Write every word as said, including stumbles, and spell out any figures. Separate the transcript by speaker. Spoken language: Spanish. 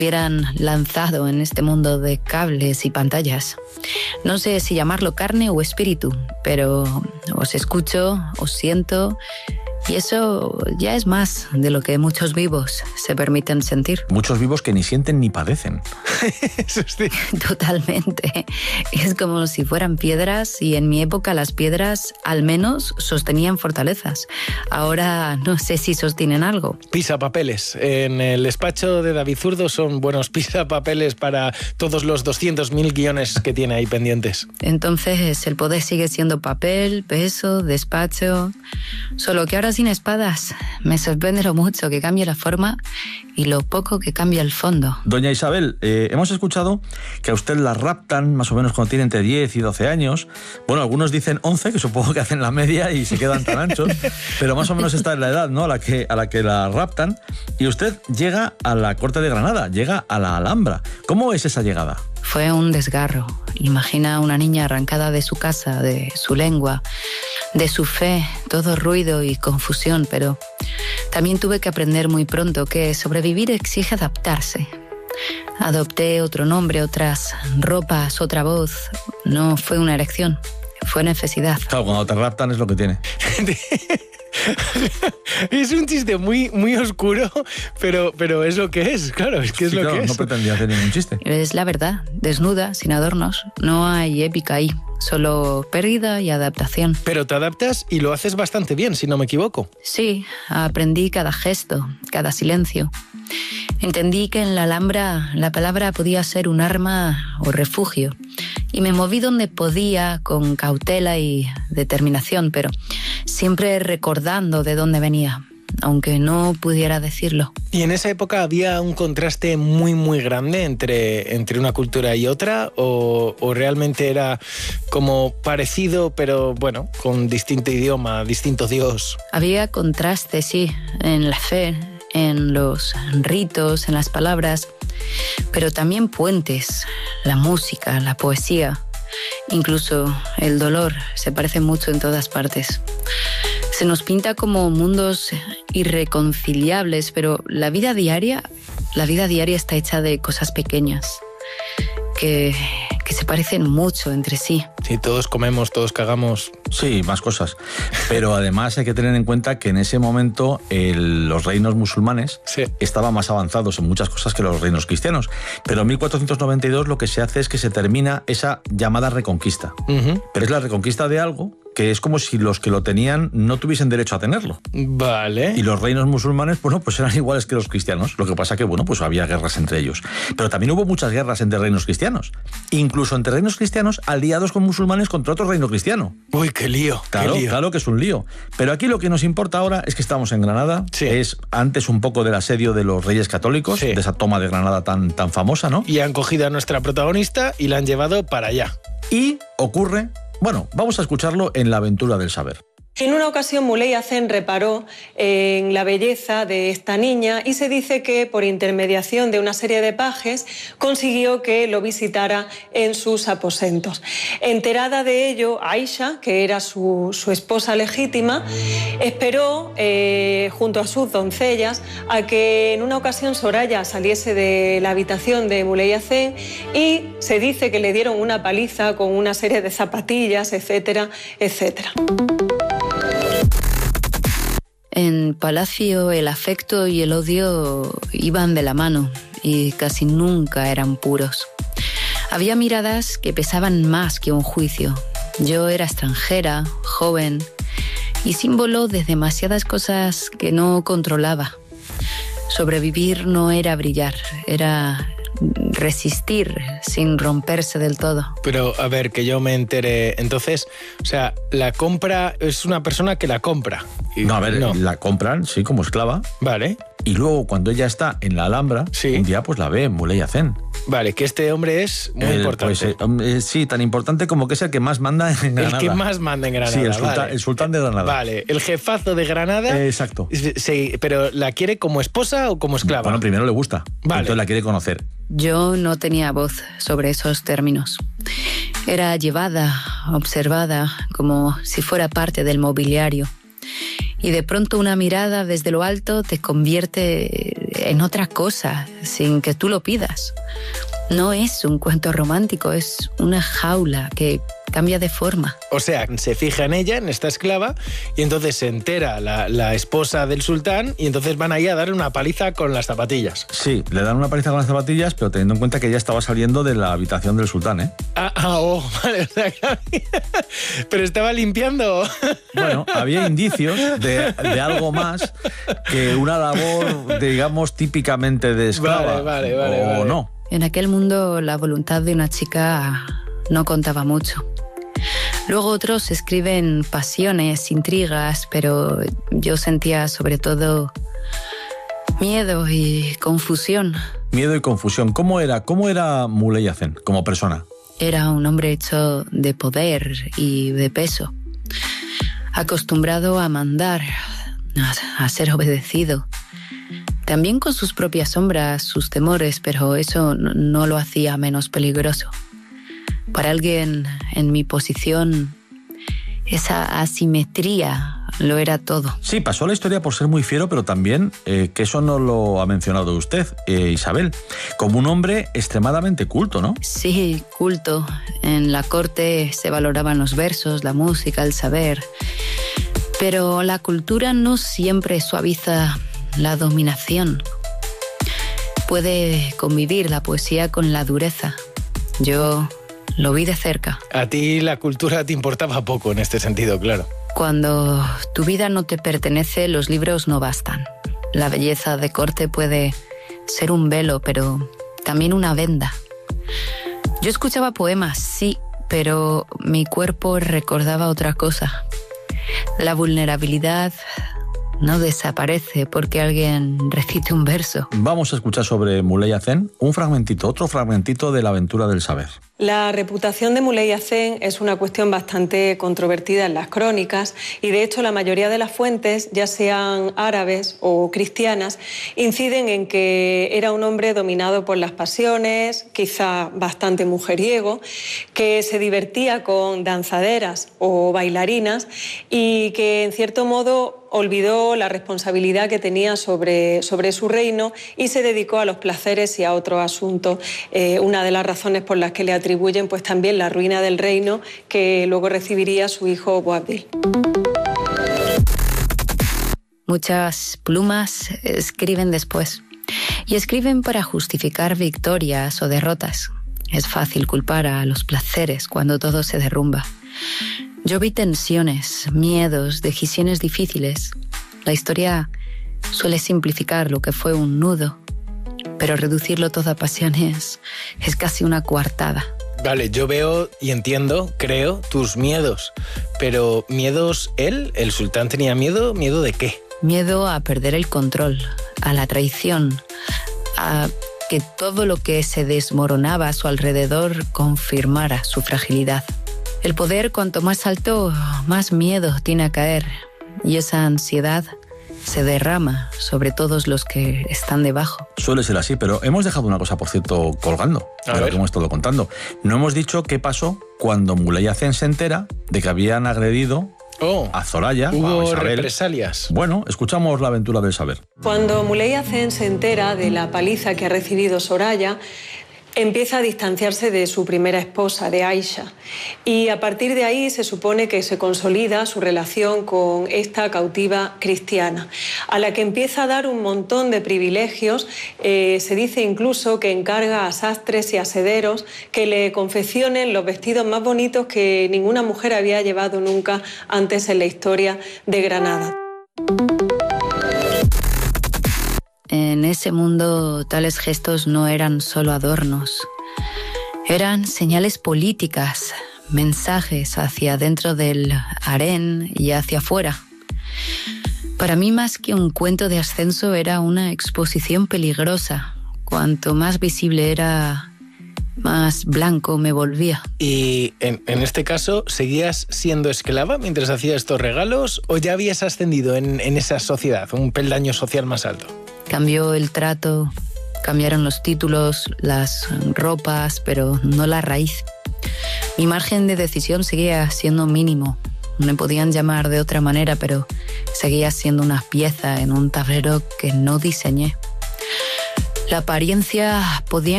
Speaker 1: hubieran lanzado en este mundo de cables y pantallas. No sé si llamarlo carne o espíritu, pero os escucho, os siento, y eso ya es más de lo que muchos vivos se permiten sentir.
Speaker 2: Muchos vivos que ni sienten ni padecen.
Speaker 3: Eso sí.
Speaker 1: Totalmente. Es como si fueran piedras, y en mi época las piedras al menos sostenían fortalezas. Ahora no sé si sostienen algo.
Speaker 3: Pisapapeles. En el despacho de David Zurdo son buenos pisapapeles para todos los doscientos mil guiones que tiene ahí pendientes.
Speaker 1: Entonces el poder sigue siendo papel, peso, despacho. Solo que ahora sin espadas. Me sorprende lo mucho que cambia la forma y lo poco que cambia el fondo.
Speaker 2: Doña Isabel, eh, hemos escuchado que a usted la raptan más o menos cuando tiene entre diez y doce años. Bueno, algunos dicen once, que supongo que hacen la media y se quedan tan anchos, pero más o menos esta es la edad, ¿no?, a la que, a la que la raptan. Y usted llega a la Corte de Granada, llega a la Alhambra. ¿Cómo es esa llegada?
Speaker 1: Fue un desgarro. Imagina a una niña arrancada de su casa, de su lengua, de su fe, todo ruido y confusión, pero también tuve que aprender muy pronto que sobrevivir exige adaptarse. Adopté otro nombre, otras ropas, otra voz. No fue una elección, fue necesidad.
Speaker 2: Claro, cuando te raptan es lo que tiene.
Speaker 3: Es un chiste muy, muy oscuro, pero, pero es lo que es, claro, es que es
Speaker 2: sí,
Speaker 3: lo
Speaker 2: claro,
Speaker 3: que es.
Speaker 2: No pretendía hacer ningún chiste.
Speaker 1: Es la verdad, desnuda, sin adornos. No hay épica ahí, solo pérdida y adaptación.
Speaker 3: Pero te adaptas y lo haces bastante bien, si no me equivoco.
Speaker 1: Sí, aprendí cada gesto, cada silencio. Entendí que en la Alhambra la palabra podía ser un arma o refugio. Y me moví donde podía, con cautela y determinación, pero siempre recordando de dónde venía, aunque no pudiera decirlo.
Speaker 3: ¿Y en esa época había un contraste muy, muy grande entre, entre una cultura y otra? ¿O, o realmente era como parecido, pero bueno, con distinto idioma, distinto Dios?
Speaker 1: Había contraste, sí, en la fe, en los ritos, en las palabras, pero también puentes, la música, la poesía, incluso el dolor se parece mucho en todas partes. Se nos pinta como mundos irreconciliables, pero la vida diaria, la vida diaria está hecha de cosas pequeñas que, que se parecen mucho entre sí.
Speaker 3: Sí, todos comemos, todos cagamos.
Speaker 2: Sí, más cosas. Pero además hay que tener en cuenta que en ese momento el, los reinos musulmanes
Speaker 3: sí.
Speaker 2: estaban más avanzados en muchas cosas que los reinos cristianos. Pero en mil cuatrocientos noventa y dos lo que se hace es que se termina esa llamada reconquista.
Speaker 3: Uh-huh.
Speaker 2: Pero es la reconquista de algo que es como si los que lo tenían no tuviesen derecho a tenerlo.
Speaker 3: Vale.
Speaker 2: Y los reinos musulmanes, bueno, pues eran iguales que los cristianos. Lo que pasa que, bueno, pues había guerras entre ellos. Pero también hubo muchas guerras entre reinos cristianos. Incluso entre reinos cristianos aliados con musulmanes contra otro reino cristiano.
Speaker 3: Uy, qué lío.
Speaker 2: Claro,
Speaker 3: qué lío.
Speaker 2: claro que es un lío. Pero aquí lo que nos importa ahora es que estamos en Granada.
Speaker 3: Sí.
Speaker 2: Es antes un poco del asedio de los reyes católicos,
Speaker 3: sí.
Speaker 2: de esa toma de Granada tan, tan famosa, ¿no?
Speaker 3: Y han cogido a nuestra protagonista y la han llevado para allá.
Speaker 2: Y ocurre... Bueno, vamos a escucharlo en La aventura del saber.
Speaker 4: En una ocasión Moulay Hassen reparó en la belleza de esta niña y se dice que por intermediación de una serie de pajes consiguió que lo visitara en sus aposentos. Enterada de ello, Aisha, que era su, su esposa legítima, esperó eh, junto a sus doncellas a que en una ocasión Soraya saliese de la habitación de Moulay Hassen y se dice que le dieron una paliza con una serie de zapatillas, etcétera, etcétera.
Speaker 1: En Palacio el afecto y el odio iban de la mano y casi nunca eran puros. Había miradas que pesaban más que un juicio. Yo era extranjera, joven y símbolo de demasiadas cosas que no controlaba. Sobrevivir no era brillar, era resistir sin romperse del todo.
Speaker 3: Pero, a ver, que yo me entere. Entonces, o sea, la compra es una persona que la compra. Y,
Speaker 2: no, a ver,
Speaker 3: no.
Speaker 2: la compran, sí, como esclava.
Speaker 3: Vale.
Speaker 2: Y luego, cuando ella está en la Alhambra,
Speaker 3: sí.
Speaker 2: un día pues la ve Moulay Hassen.
Speaker 3: Vale, que este hombre es muy
Speaker 2: el,
Speaker 3: importante.
Speaker 2: Pues, eh, sí, tan importante como que es el que más manda en Granada.
Speaker 3: El que más manda en Granada.
Speaker 2: Sí, el sultán,
Speaker 3: vale.
Speaker 2: el sultán de Granada.
Speaker 3: Vale, el jefazo de Granada.
Speaker 2: Eh, exacto.
Speaker 3: Sí, pero ¿la quiere como esposa o como esclava?
Speaker 2: Bueno, primero le gusta.
Speaker 3: Vale.
Speaker 2: Entonces la quiere conocer.
Speaker 1: Yo no tenía voz sobre esos términos. Era llevada, observada, como si fuera parte del mobiliario. Y de pronto una mirada desde lo alto te convierte en otra cosa, sin que tú lo pidas. No es un cuento romántico, es una jaula que cambia de forma.
Speaker 3: O sea, se fija en ella, en esta esclava, y entonces se entera la, la esposa del sultán y entonces van ahí a darle una paliza con las zapatillas.
Speaker 2: Sí, le dan una paliza con las zapatillas, pero teniendo en cuenta que ella estaba saliendo de la habitación del sultán, ¿eh?
Speaker 3: Ah, ah oh, vale, o sea, pero estaba limpiando.
Speaker 2: Bueno, había indicios de, de algo más que una labor, digamos, típicamente de esclava.
Speaker 3: Vale, vale, vale.
Speaker 2: O
Speaker 3: vale.
Speaker 2: no.
Speaker 1: En aquel mundo la voluntad de una chica no contaba mucho. Luego otros escriben pasiones, intrigas, pero yo sentía sobre todo miedo y confusión.
Speaker 2: Miedo y confusión. ¿Cómo era, cómo era Muley Hazen como persona?
Speaker 1: Era un hombre hecho de poder y de peso, acostumbrado a mandar, a ser obedecido. También con sus propias sombras, sus temores, pero eso no lo hacía menos peligroso. Para alguien en mi posición, esa asimetría lo era todo.
Speaker 2: Sí, pasó la historia por ser muy fiero, pero también, eh, que eso no lo ha mencionado usted, eh, Isabel, como un hombre extremadamente culto, ¿no?
Speaker 1: Sí, culto. En la corte se valoraban los versos, la música, el saber. Pero la cultura no siempre suaviza la dominación. Puede convivir la poesía con la dureza. Yo lo vi de cerca.
Speaker 3: A ti la cultura te importaba poco en este sentido, claro.
Speaker 1: Cuando tu vida no te pertenece, los libros no bastan. La belleza de corte puede ser un velo, pero también una venda. Yo escuchaba poemas, sí, pero mi cuerpo recordaba otra cosa. La vulnerabilidad no desaparece porque alguien recite un verso.
Speaker 2: Vamos a escuchar sobre Muley Hazen un fragmentito, otro fragmentito de La aventura del saber.
Speaker 4: La reputación de Muley Hazen es una cuestión bastante controvertida en las crónicas y de hecho la mayoría de las fuentes, ya sean árabes o cristianas, inciden en que era un hombre dominado por las pasiones, quizá bastante mujeriego, que se divertía con danzaderas o bailarinas y que en cierto modo olvidó la responsabilidad que tenía sobre, sobre su reino y se dedicó a los placeres y a otros asuntos. Eh, una de las razones por las que le atribuyen pues también la ruina del reino que luego recibiría su hijo Boabdil.
Speaker 1: Muchas plumas escriben después y escriben para justificar victorias o derrotas. Es fácil culpar a los placeres cuando todo se derrumba. Yo vi tensiones, miedos, decisiones difíciles. La historia suele simplificar lo que fue un nudo, pero reducirlo todo a pasiones es casi una coartada.
Speaker 3: Vale, yo veo y entiendo, creo, tus miedos. Pero ¿miedos él? ¿El sultán tenía miedo? ¿Miedo de qué?
Speaker 1: Miedo a perder el control, a la traición, a que todo lo que se desmoronaba a su alrededor confirmara su fragilidad. El poder, cuanto más alto, más miedo tiene a caer. Y esa ansiedad se derrama sobre todos los que están debajo.
Speaker 2: Suele ser así, pero hemos dejado una cosa, por cierto, colgando,
Speaker 3: a
Speaker 2: de lo
Speaker 3: ver.
Speaker 2: que hemos estado contando. No hemos dicho qué pasó cuando Muley Hazen se entera de que habían agredido
Speaker 3: Oh,
Speaker 2: a Zoraya,
Speaker 3: hubo
Speaker 2: a Isabel.
Speaker 3: represalias.
Speaker 2: Bueno, escuchamos La aventura del saber.
Speaker 4: Cuando Muley Hazen se entera de la paliza que ha recibido Soraya, empieza a distanciarse de su primera esposa, de Aisha. Y a partir de ahí se supone que se consolida su relación con esta cautiva cristiana, a la que empieza a dar un montón de privilegios. Eh, se dice incluso que encarga a sastres y a sederos que le confeccionen los vestidos más bonitos que ninguna mujer había llevado nunca antes en la historia de Granada.
Speaker 1: En ese mundo, tales gestos no eran solo adornos. Eran señales políticas, mensajes hacia dentro del harén y hacia afuera. Para mí, más que un cuento de ascenso, era una exposición peligrosa. Cuanto más visible era, más blanco me volvía.
Speaker 3: Y en, en este caso, ¿seguías siendo esclava mientras hacías estos regalos o ya habías ascendido en, en esa sociedad, un peldaño social más alto?
Speaker 1: Cambió el trato, cambiaron los títulos, las ropas, pero no la raíz. Mi margen de decisión seguía siendo mínimo. Me podían llamar de otra manera, pero seguía siendo una pieza en un tablero que no diseñé. La apariencia podía